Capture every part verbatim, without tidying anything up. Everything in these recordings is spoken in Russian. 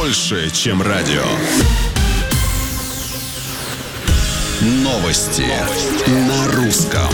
больше, чем радио. Новости, Новости. На русском.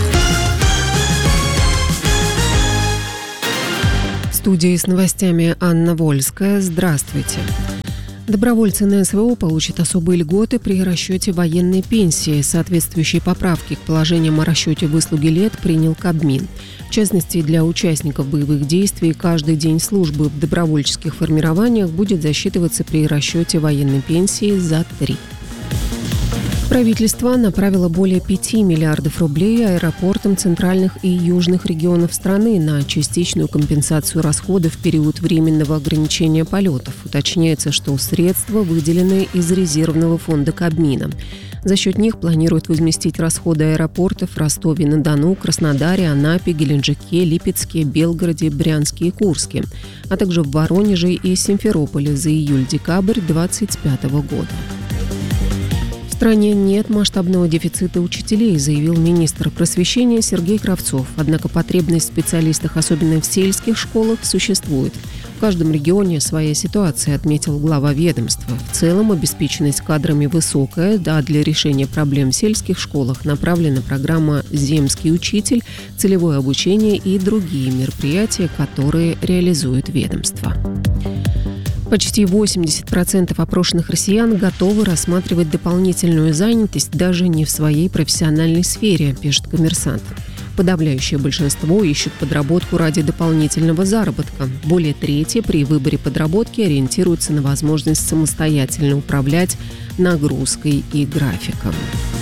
В студии с новостями Анна Вольская. Здравствуйте. Добровольцы на СВО получат особые льготы при расчете военной пенсии. Соответствующие поправки к положениям о расчете выслуги лет принял Кабмин. В частности, для участников боевых действий каждый день службы в добровольческих формированиях будет засчитываться при расчете военной пенсии за три. Правительство направило более пяти миллиардов рублей аэропортам центральных и южных регионов страны на частичную компенсацию расходов в период временного ограничения полетов. Уточняется, что средства выделены из резервного фонда Кабмина. За счет них планируют возместить расходы аэропортов в Ростове-на-Дону, Краснодаре, Анапе, Геленджике, Липецке, Белгороде, Брянске и Курске, а также в Воронеже и Симферополе за июль-декабрь две тысячи двадцать пятого года. В стране нет масштабного дефицита учителей, заявил министр просвещения Сергей Кравцов. Однако потребность в специалистах, особенно в сельских школах, существует. В каждом регионе своя ситуация, отметил глава ведомства. В целом обеспеченность кадрами высокая, да, для решения проблем в сельских школах направлена программа «Земский учитель», целевое обучение и другие мероприятия, которые реализует ведомство. Почти восемьдесят процентов опрошенных россиян готовы рассматривать дополнительную занятость даже не в своей профессиональной сфере, пишет «Коммерсант». Подавляющее большинство ищут подработку ради дополнительного заработка. Более трети при выборе подработки ориентируются на возможность самостоятельно управлять нагрузкой и графиком.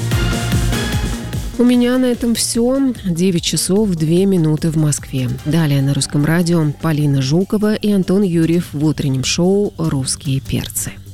У меня на этом все. девять часов две минуты в Москве. Далее на Русском радио Полина Жукова и Антон Юрьев в утреннем шоу «Русские перцы».